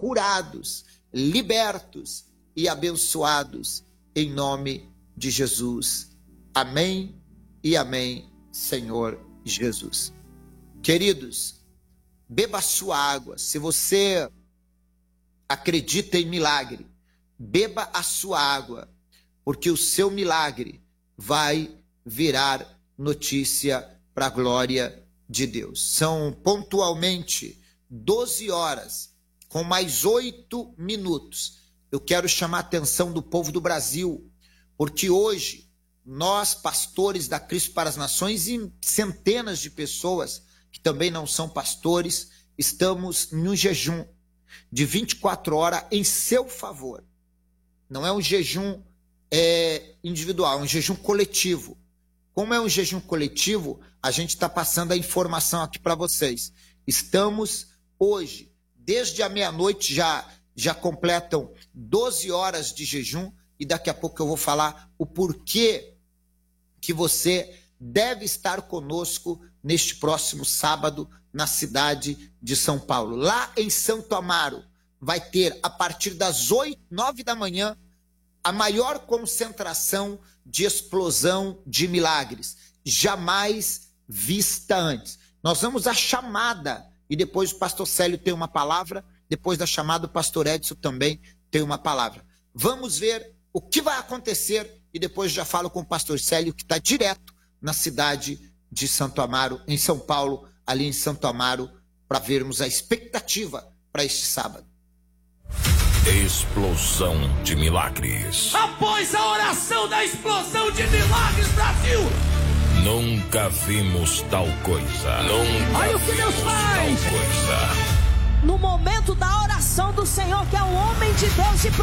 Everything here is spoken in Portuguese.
curados, libertos e abençoados em nome de Jesus. Amém e amém, Senhor Jesus. Queridos, beba a sua água. Se você acredita em milagre, beba a sua água, porque o seu milagre vai virar notícia para a glória de Deus. São pontualmente 12 horas, com mais 8 minutos. Eu quero chamar a atenção do povo do Brasil, porque hoje nós, pastores da Cristo para as Nações, e centenas de pessoas que também não são pastores, estamos em um jejum de 24 horas em seu favor. Não é um jejum individual, é um jejum coletivo. Como é um jejum coletivo, a gente está passando a informação aqui para vocês. Estamos hoje, desde a meia-noite, já completam 12 horas de jejum, e daqui a pouco eu vou falar o porquê que você deve estar conosco neste próximo sábado na cidade de São Paulo. Lá em Santo Amaro vai ter, a partir das 9 da manhã, a maior concentração de explosão de milagres, jamais vista antes. Nós vamos à chamada, e depois o pastor Célio tem uma palavra, depois da chamada o pastor Edson também tem uma palavra. Vamos ver o que vai acontecer, e depois já falo com o pastor Célio, que está direto na cidade de Santo Amaro, em São Paulo, ali em Santo Amaro, para vermos a expectativa para este sábado. Explosão de milagres. Após a oração da explosão de milagres, Brasil! Nunca vimos tal coisa. Olha o que Deus faz! Tal coisa. No momento da oração do Senhor, que é o homem de Deus de